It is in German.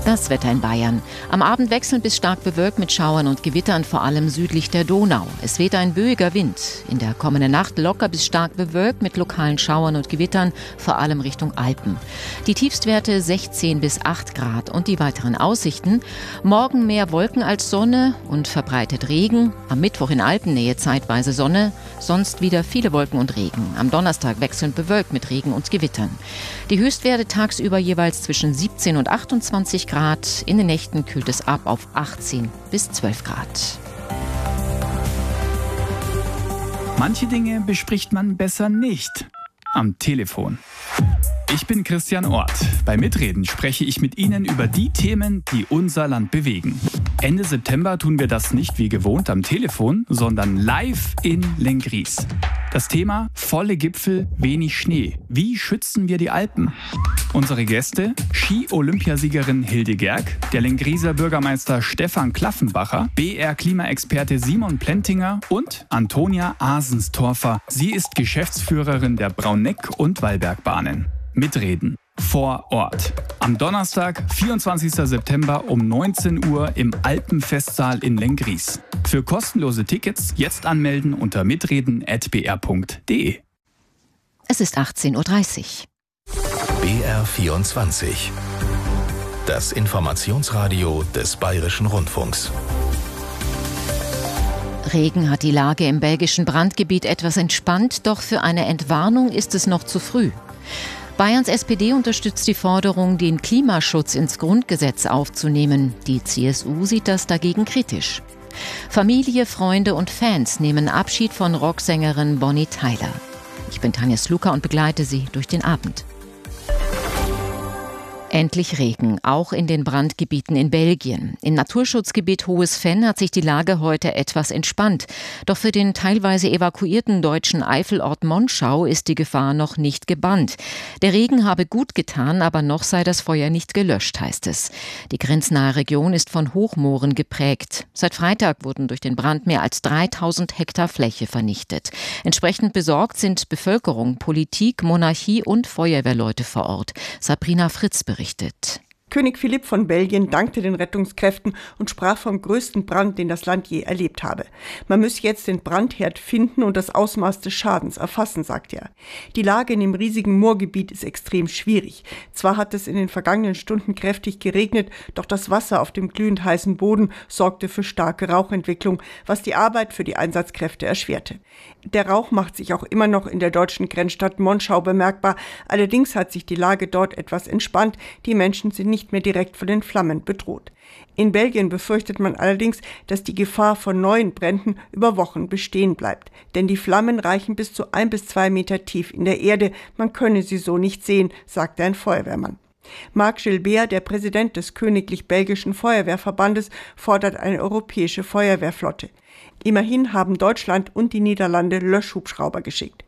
Das Wetter in Bayern. Am Abend wechselnd bis stark bewölkt mit Schauern und Gewittern, vor allem südlich der Donau. Es weht ein böiger Wind. In der kommenden Nacht locker bis stark bewölkt mit lokalen Schauern und Gewittern, vor allem Richtung Alpen. Die Tiefstwerte 16 bis 8 Grad und die weiteren Aussichten. Morgen mehr Wolken als Sonne und verbreitet Regen. Am Mittwoch in Alpennähe zeitweise Sonne, sonst wieder viele Wolken und Regen. Am Donnerstag wechselnd bewölkt mit Regen und Gewittern. Die Höchstwerte tagsüber jeweils zwischen 17 und 28 Grad. In den Nächten kühlt es ab auf 18 bis 12 Grad. Manche Dinge bespricht man besser nicht am Telefon. Ich bin Christian Orth. Bei Mitreden spreche ich mit Ihnen über die Themen, die unser Land bewegen. Ende September tun wir das nicht wie gewohnt am Telefon, sondern live in Lenggries. Das Thema: volle Gipfel, wenig Schnee. Wie schützen wir die Alpen? Unsere Gäste: Ski-Olympiasiegerin Hilde Gerg, der Lengrieser Bürgermeister Stefan Klaffenbacher, BR-Klimaexperte Simon Plentinger und Antonia Asenstorfer. Sie ist Geschäftsführerin der Brauneck- und Wallbergbahnen. Mitreden vor Ort. Am Donnerstag, 24. September um 19 Uhr im Alpenfestsaal in Lenggries. Für kostenlose Tickets jetzt anmelden unter mitreden@br.de. Es ist 18.30 Uhr. BR24. Das Informationsradio des Bayerischen Rundfunks. Regen hat die Lage im belgischen Brandgebiet etwas entspannt, doch für eine Entwarnung ist es noch zu früh. Bayerns SPD unterstützt die Forderung, den Klimaschutz ins Grundgesetz aufzunehmen. Die CSU sieht das dagegen kritisch. Familie, Freunde und Fans nehmen Abschied von Rocksängerin Bonnie Tyler. Ich bin Tanja Sluka und begleite Sie durch den Abend. Endlich Regen, auch in den Brandgebieten in Belgien. Im Naturschutzgebiet Hohes Venn hat sich die Lage heute etwas entspannt. Doch für den teilweise evakuierten deutschen Eifelort Monschau ist die Gefahr noch nicht gebannt. Der Regen habe gut getan, aber noch sei das Feuer nicht gelöscht, heißt es. Die grenznahe Region ist von Hochmooren geprägt. Seit Freitag wurden durch den Brand mehr als 3000 Hektar Fläche vernichtet. Entsprechend besorgt sind Bevölkerung, Politik, Monarchie und Feuerwehrleute vor Ort. Sabrina Fritz berichtet. König Philipp von Belgien dankte den Rettungskräften und sprach vom größten Brand, den das Land je erlebt habe. Man müsse jetzt den Brandherd finden und das Ausmaß des Schadens erfassen, sagt er. Die Lage in dem riesigen Moorgebiet ist extrem schwierig. Zwar hat es in den vergangenen Stunden kräftig geregnet, doch das Wasser auf dem glühend heißen Boden sorgte für starke Rauchentwicklung, was die Arbeit für die Einsatzkräfte erschwerte. Der Rauch macht sich auch immer noch in der deutschen Grenzstadt Monschau bemerkbar. Allerdings hat sich die Lage dort etwas entspannt. Die Menschen sind nicht mehr direkt von den Flammen bedroht. In Belgien befürchtet man allerdings, dass die Gefahr von neuen Bränden über Wochen bestehen bleibt. Denn die Flammen reichen bis zu 1 bis 2 Meter tief in der Erde. Man könne sie so nicht sehen, sagte ein Feuerwehrmann. Marc Gilbert, der Präsident des Königlich-Belgischen Feuerwehrverbandes, fordert eine europäische Feuerwehrflotte. Immerhin haben Deutschland und die Niederlande Löschhubschrauber geschickt.